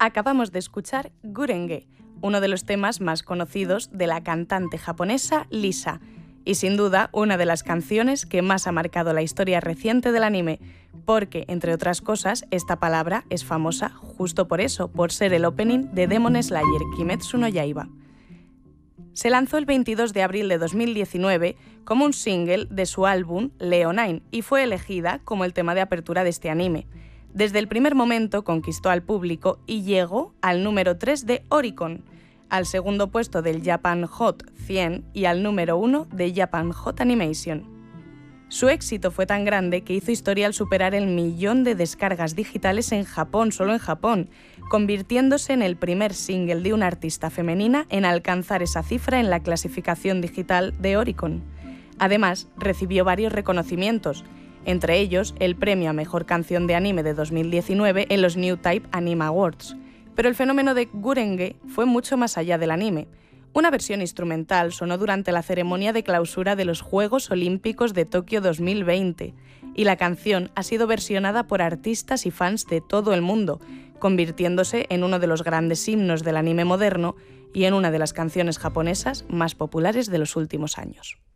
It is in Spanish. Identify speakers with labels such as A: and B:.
A: Acabamos de escuchar Gurenge, uno de los temas más conocidos de la cantante japonesa Lisa, y sin duda una de las canciones que más ha marcado la historia reciente del anime, porque, entre otras cosas, esta palabra es famosa justo por eso, por ser el opening de Demon Slayer Kimetsu no Yaiba. Se lanzó el 22 de abril de 2019 como un single de su álbum Leonine y fue elegida como el tema de apertura de este anime. Desde el primer momento conquistó al público y llegó al número 3 de Oricon, al segundo puesto del Japan Hot 100 y al número 1 de Japan Hot Animation. Su éxito fue tan grande que hizo historia al superar el 1.000.000 de descargas digitales en Japón, solo en Japón, convirtiéndose en el primer single de una artista femenina en alcanzar esa cifra en la clasificación digital de Oricon. Además, recibió varios reconocimientos, entre ellos el premio a Mejor Canción de Anime de 2019 en los New Type Anime Awards. Pero el fenómeno de Gurenge fue mucho más allá del anime. Una versión instrumental sonó durante la ceremonia de clausura de los Juegos Olímpicos de Tokio 2020 y la canción ha sido versionada por artistas y fans de todo el mundo, convirtiéndose en uno de los grandes himnos del anime moderno y en una de las canciones japonesas más populares de los últimos años.